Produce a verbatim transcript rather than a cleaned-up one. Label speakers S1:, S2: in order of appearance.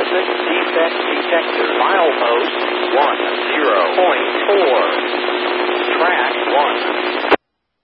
S1: Equipment defect detector. Milepost one zero point four.